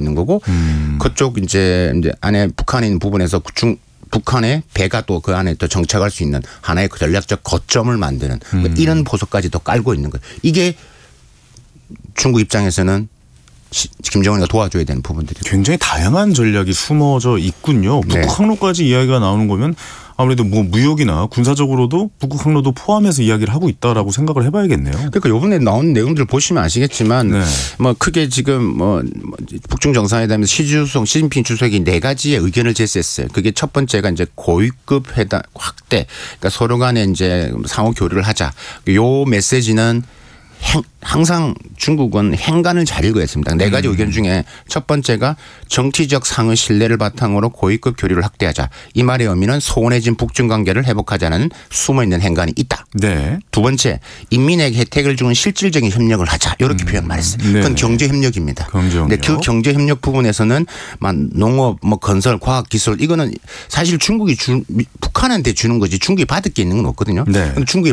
있는 거고 그쪽 이제 안에 북한에 있는 부분에서 북한의 배가 또 그 안에 또 정착할 수 있는 하나의 그 전략적 거점을 만드는 이런 보석까지 더 깔고 있는 거예요. 이게 중국 입장에서는 김정은이가 도와줘야 되는 부분들이 굉장히 다양한 전략이 숨어져 있군요. 북극 네. 항로까지 이야기가 나오는 거면 아무래도 뭐 무역이나 군사적으로도 북극 항로도 포함해서 이야기를 하고 있다라고 생각을 해봐야겠네요. 그러니까 이번에 나온 내용들 보시면 아시겠지만 네. 뭐 크게 지금 뭐 북중 정상회담에서 시진핑 주석이 4가지의 의견을 제시했어요. 그게 첫 번째가 이제 고위급 회담 확대, 그러니까 서로 간에 이제 상호 교류를 하자. 요 메시지는 항상 중국은 행간을 잘 읽어야 했습니다. 4가지 의견 중에 첫 번째가 정치적 상의 신뢰를 바탕으로 고위급 교류를 확대하자. 이 말의 의미는 소원해진 북중 관계를 회복하자는 숨어있는 행간이 있다. 네. 두 번째, 인민에게 혜택을 주는 실질적인 협력을 하자. 이렇게 표현 말했어요. 그건 경제협력입니다. 그런데 그 경제협력 부분에서는 농업, 뭐 건설, 과학기술 이거는 사실 중국이 북한한테 주는 거지 중국이 받을 게 있는 건 없거든요. 네. 근데 중국이